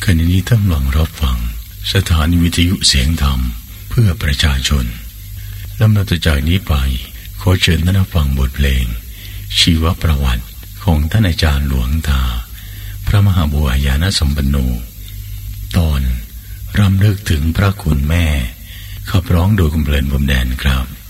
ขณะนี้ท่านกำลังรับฟังสถานีวิทยุเสียงธรรมเพื่อประชาชนลำดับต่อจากนี้ไปขอเชิญท่านรับฟังบทเพลงชีวประวัติของท่านอาจารย์หลวงตาพระมหาบัวญาณสัมปันโนตอนรำลึกถึงพระคุณแม่ขับร้องโดยคุณเพลินพรมแดนครับ